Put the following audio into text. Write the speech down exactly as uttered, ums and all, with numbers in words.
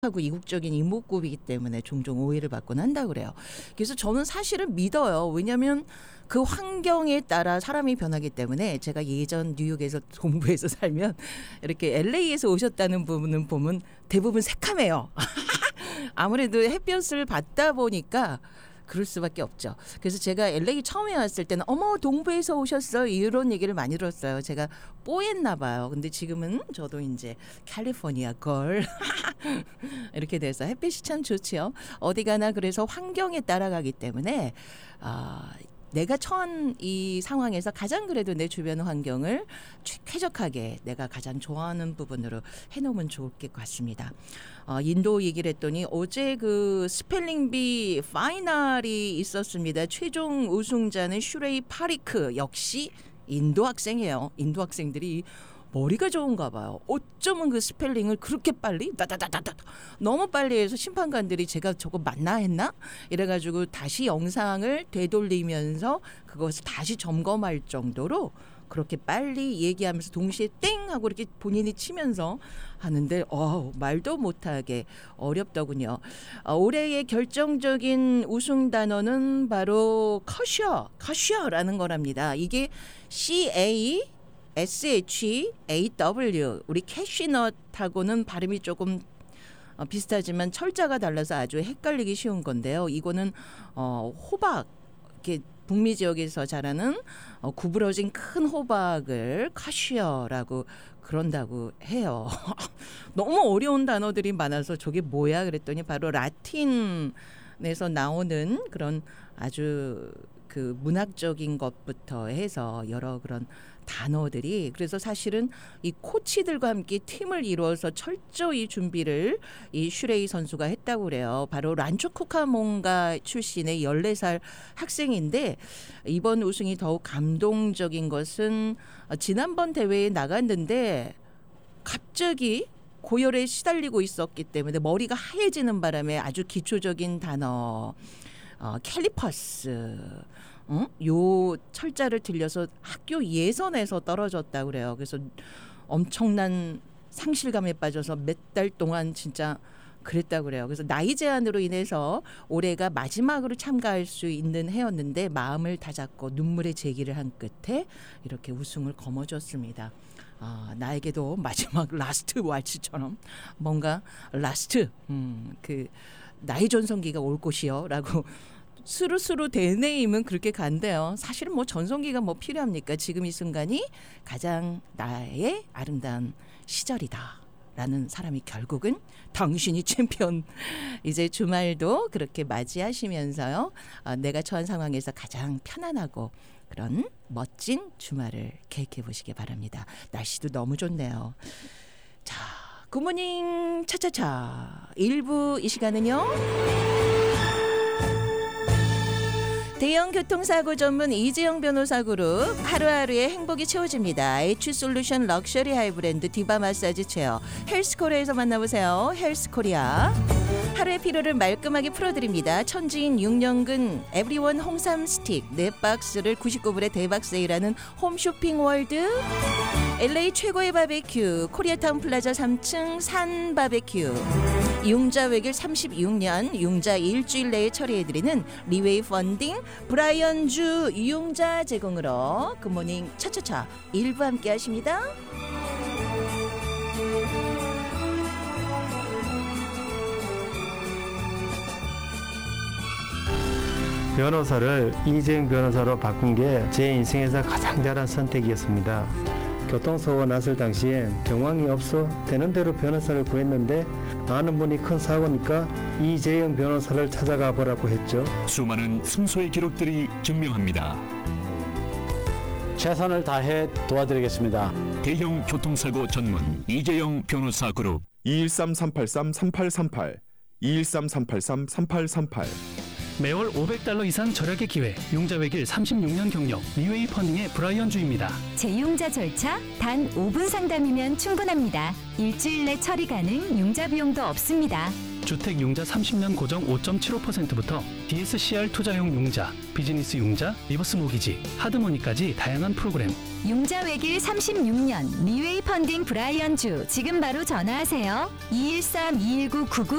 하고 이국적인 이목구비이기 때문에 종종 오해를 받곤 한다 그래요. 그래서 저는 사실은 믿어요. 왜냐하면 그 환경에 따라 사람이 변하기 때문에 제가 예전 뉴욕에서 동부에서 살면 이렇게 엘에이에서 오셨다는 부분은 보면 대부분 새카매요. 아무래도 햇볕을 받다 보니까 그럴 수밖에 없죠. 그래서 제가 엘에이 처음에 왔을 때는 어머 동부에서 오셨어 이런 얘기를 많이 들었어요. 제가 뽀했나 봐요. 근데 지금은 저도 이제 캘리포니아 걸 이렇게 돼서 햇빛이 참 좋지요. 어디 가나 그래서 환경에 따라가기 때문에 아, 내가 처한 이 상황에서 가장 그래도 내 주변 환경을 쾌적하게 내가 가장 좋아하는 부분으로 해놓으면 좋을 것 같습니다. 어, 인도 얘기를 했더니 어제 그 스펠링비 파이널이 있었습니다. 최종 우승자는 슈레이 파리크 역시 인도 학생이에요. 인도 학생들이 머리가 좋은가 봐요. 어쩌면 그 스펠링을 그렇게 빨리 다다다다다 너무 빨리 해서 심판관들이 제가 저거 맞나 했나? 이래가지고 다시 영상을 되돌리면서 그것을 다시 점검할 정도로 그렇게 빨리 얘기하면서 동시에 땡 하고 이렇게 본인이 치면서 하는데 어, 말도 못하게 어렵더군요. 어, 올해의 결정적인 우승 단어는 바로 커셔, 커셔라는 거랍니다. 이게 씨에이 에스에이치에이더블유 우리 캐시넛하고는 발음이 조금 어, 비슷하지만 철자가 달라서 아주 헷갈리기 쉬운 건데요. 이거는 어, 호박 이렇게 북미 지역에서 자라는 어, 구부러진 큰 호박을 카시어라고 그런다고 해요. 너무 어려운 단어들이 많아서 저게 뭐야 그랬더니 바로 라틴에서 나오는 그런 아주 그 문학적인 것부터 해서 여러 그런 단어들이 그래서 사실은 이 코치들과 함께 팀을 이루어서 철저히 준비를 이 슈레이 선수가 했다고 그래요. 바로 란초 쿠카몽가 출신의 열네 살 학생인데 이번 우승이 더욱 감동적인 것은 지난번 대회에 나갔는데 갑자기 고열에 시달리고 있었기 때문에 머리가 하얘지는 바람에 아주 기초적인 단어 어, 캘리퍼스 어? 요 철자를 들려서 학교 예선에서 떨어졌다고 그래요. 그래서 엄청난 상실감에 빠져서 몇 달 동안 진짜 그랬다고 그래요. 그래서 나이 제한으로 인해서 올해가 마지막으로 참가할 수 있는 해였는데 마음을 다잡고 눈물의 제기를 한 끝에 이렇게 우승을 거머쥐었습니다. 아, 나에게도 마지막 라스트 왈츠처럼 뭔가 라스트 음, 그 나의 전성기가 올 것이요라고 스루스루 대네임은 그렇게 간대요. 사실은 뭐 전성기가 뭐 필요합니까? 지금 이 순간이 가장 나의 아름다운 시절이다라는 사람이 결국은 당신이 챔피언. 이제 주말도 그렇게 맞이하시면서요. 어, 내가 처한 상황에서 가장 편안하고 그런 멋진 주말을 계획해 보시기 바랍니다. 날씨도 너무 좋네요. 자, 굿모닝 차차차 일 부 이 시간은요. 대형 교통사고 전문 이재영 변호사 그룹 하루하루의 행복이 채워집니다. H솔루션 럭셔리 하이브랜드 디바 마사지 체어 헬스코리아에서 만나보세요. 헬스코리아 하루의 피로를 말끔하게 풀어드립니다. 천지인 육 년근 에브리원 홍삼 스틱 네 박스를 구십구 불에 대박 세일하는 홈쇼핑 월드 엘에이 최고의 바베큐 코리아타운 플라자 삼 층 산 바베큐 융자 외길 삼십육 년 융자 일주일 내에 처리해드리는 리웨이 펀딩 브라이언주 융자 제공으로 굿모닝 차차차 일부 함께 하십니다. 변호사를 이재영 변호사로 바꾼 게 제 인생에서 가장 잘한 선택이었습니다. 교통사고가 났을 당시엔 경황이 없어 되는 대로 변호사를 구했는데 아는 분이 큰 사고니까 이재영 변호사를 찾아가 보라고 했죠. 수많은 승소의 기록들이 증명합니다. 최선을 다해 도와드리겠습니다. 대형 교통사고 전문 이재영 변호사 그룹 이일삼 삼팔삼 삼팔삼팔 이일삼 삼팔삼 삼팔삼팔 매월 오백 달러 이상 절약의 기회 융자 외길 삼십육 년 경력 리웨이 펀딩의 브라이언주입니다. 재융자 절차 단 오 분 상담이면 충분합니다. 일주일 내 처리 가능 융자 비용도 없습니다. 주택 융자 삼십 년 고정 오 점 칠오 퍼센트부터 디에스씨알 투자용 융자, 비즈니스 융자, 리버스 모기지, 하드머니까지 다양한 프로그램. 융자 외길 삼십육 년 리웨이 펀딩 브라이언 주 지금 바로 전화하세요. 이일삼 이일구 구구